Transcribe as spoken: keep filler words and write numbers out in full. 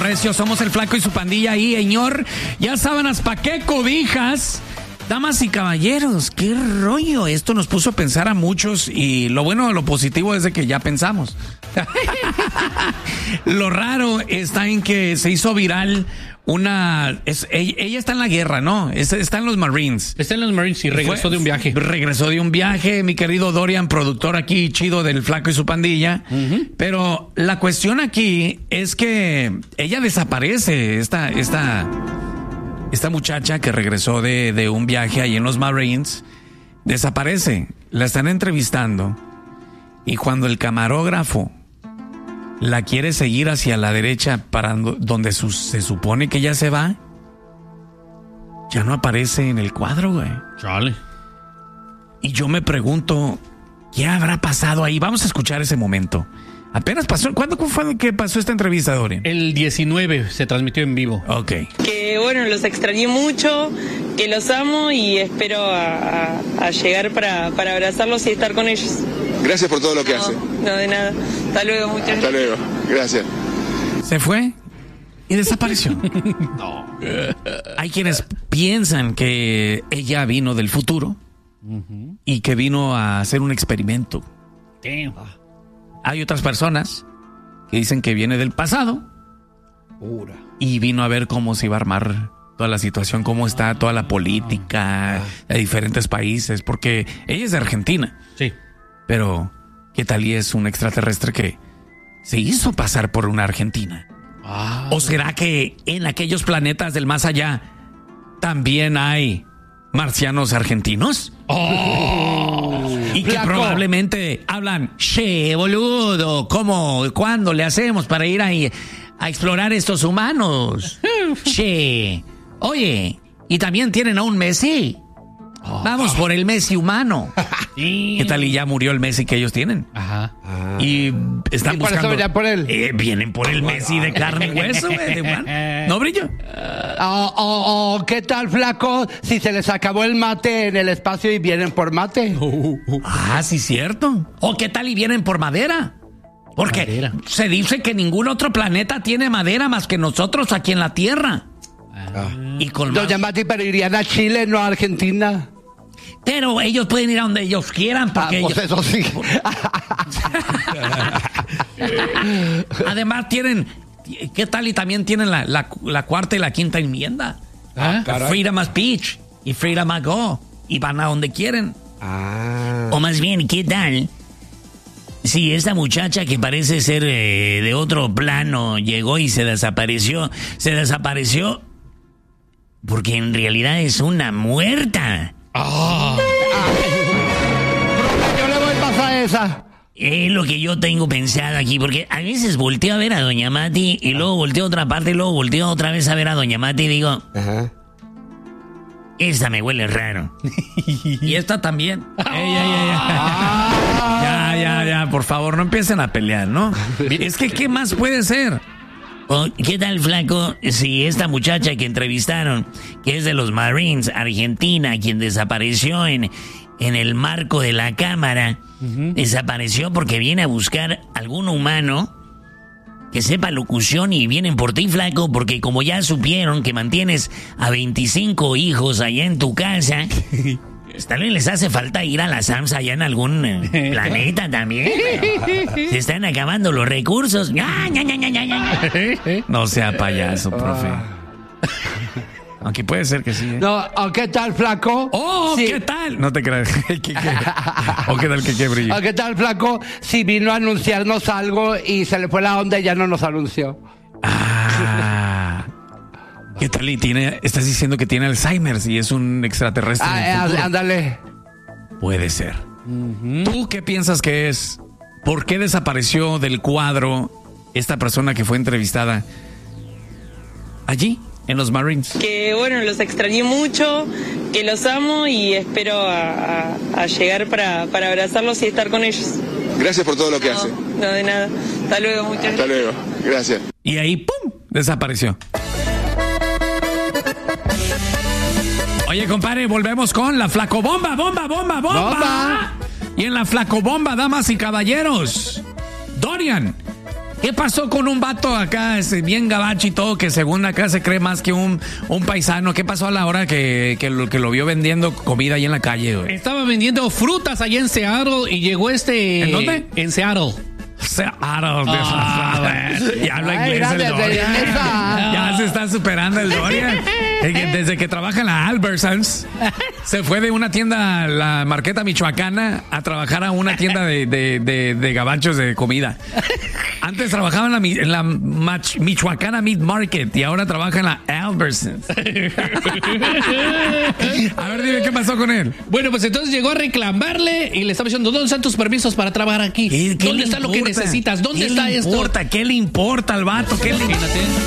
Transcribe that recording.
recio, somos el Flaco y su pandilla ahí, señor. Ya sábanas, ¿pa' qué cobijas? Damas y caballeros, qué rollo. Esto nos puso a pensar a muchos y lo bueno, lo positivo es de que ya pensamos. Lo raro está en que se hizo viral una... Es, ella, ella está en la guerra, ¿no? Es, está en los Marines. Está en los Marines y regresó Fue, de un viaje. Regresó de un viaje, mi querido Dorian, productor aquí chido del Flaco y su pandilla. Uh-huh. Pero la cuestión aquí es que ella desaparece, esta, esta, esta muchacha que regresó de, de un viaje ahí en los Marines, desaparece. La están entrevistando y cuando el camarógrafo la quiere seguir hacia la derecha para donde su, se supone que ya se va, ya no aparece en el cuadro, güey. Chale. Y yo me pregunto, ¿qué habrá pasado ahí? Vamos a escuchar ese momento. Apenas pasó. ¿Cuándo fue que pasó esta entrevista, Dorian? El diecinueve se transmitió en vivo. Ok. Que bueno, los extrañé mucho, que los amo y espero a, a, a llegar para, para abrazarlos y estar con ellos. Gracias por todo lo que no, hace. No, de nada. Hasta luego, muchas gracias. Hasta luego. Gracias. Se fue y desapareció. No. Hay quienes piensan que ella vino del futuro uh-huh. y que vino a hacer un experimento. Damn. Hay otras personas que dicen que viene del pasado Pura. y vino a ver cómo se iba a armar toda la situación, cómo está toda la política de diferentes países, porque ella es de Argentina. Sí. Pero, ¿qué tal y es un extraterrestre que se hizo pasar por una argentina? Ah. ¿O será que en aquellos planetas del más allá también hay marcianos argentinos? Oh. Y que Flaco. probablemente hablan, che, boludo, ¿cómo, cuándo le hacemos para ir ahí a explorar estos humanos? Che, oye, y también tienen a un Messi. Oh. Vamos por el Messi humano. Sí. ¿Qué tal y ya murió el Messi que ellos tienen? Ajá. Ah. Y están ¿Y por buscando. eso venían por él? Eh, vienen por el Messi de carne y hueso, güey, de humano. ¿No, Brillo? Oh, oh, oh, ¿qué tal, Flaco? Si se les acabó el mate en el espacio y vienen por mate. Ah, sí, cierto. ¿O qué tal y vienen por madera? Porque madera. Se dice que ningún otro planeta tiene madera más que nosotros aquí en la Tierra. Ah. Y con Doña más... Mati, pero irían a Chile, no a Argentina. Pero ellos pueden ir a donde ellos quieran. Porque ah, pues ellos... eso sí. Además tienen... ¿Qué tal y también tienen la, la, la cuarta y la quinta enmienda? Ah, Freedom of Speech y Freedom of Go. Y van a donde quieren. Ah. O más bien, ¿qué tal? Si esta muchacha que parece ser eh, de otro plano llegó y se desapareció, se desapareció porque en realidad es una muerta. Oh. Yo le voy a pasar esa. Es lo que yo tengo pensado aquí, porque a veces volteo a ver a Doña Mati y luego volteo a otra parte y luego volteo otra vez a ver a Doña Mati y digo, ajá, esta me huele raro. Y esta también. Ey, ey, ey, ey. Ya, ya, ya, por favor, no empiecen a pelear, ¿no? Es que, ¿qué más puede ser? Oh, ¿qué tal, Flaco? Si esta muchacha que entrevistaron, que es de los Marines, Argentina, quien desapareció en, en el marco de la cámara, uh-huh. desapareció porque viene a buscar algún humano que sepa locución y vienen por ti, Flaco, porque como ya supieron que mantienes a veinticinco hijos allá en tu casa, tal vez les hace falta ir a la SAMS allá en algún eh, planeta también. Se están acabando los recursos. No sea payaso, profe. Aunque puede ser que sí. ¿eh? No, ¿o qué tal, Flaco? ¡Oh, sí. qué tal! No te creas. ¿Qué, qué? ¿O qué tal que qué Brillo? ¿O qué tal, Flaco? Si vino a anunciarnos algo y se le fue la onda y ya no nos anunció. Ah. ¿Qué tal? Y tiene, estás diciendo que tiene Alzheimer y es un extraterrestre. Ah, eh, ándale. Puede ser. Uh-huh. ¿Tú qué piensas que es? ¿Por qué desapareció del cuadro esta persona que fue entrevistada allí, en los Marines? Que bueno, los extrañé mucho, que los amo y espero a, a, a llegar para, para abrazarlos y estar con ellos. Gracias por todo lo que no, hace. No, de nada. Hasta luego, muchas Hasta gracias. luego. Gracias. Y ahí, ¡pum!, desapareció. Oye, compadre, volvemos con la flacobomba, bomba, bomba, bomba. ¡Bomba! Y en la flacobomba, damas y caballeros, Dorian, ¿Qué pasó con un vato acá, ese, bien gabacho y todo, que según acá se cree más que un, un paisano? ¿Qué pasó a la hora que, que, lo, que lo vio vendiendo comida ahí en la calle, güey? Estaba vendiendo frutas allá en Seattle y llegó este... ¿En dónde? En Seattle. Seattle. Ah, ya habla Ay, inglés el gracias, Dorian. belleza. Ya se está superando el Dorian. Desde que trabaja en la Albertsons, se fue de una tienda, la Marqueta Michoacana, a trabajar a una tienda de, de, de, de gabachos de comida. Antes trabajaba en la, en la Mach, Michoacana Meat Market y ahora trabaja en la Albertsons. A ver, dime qué pasó con él. Bueno, pues entonces llegó a reclamarle y le estaba diciendo, ¿dónde están tus permisos para trabajar aquí? ¿Qué, qué ¿Dónde le está lo que importa? necesitas? ¿Dónde ¿Qué está le esto? importa? ¿Qué le importa al vato? ¿Qué le Imagínate.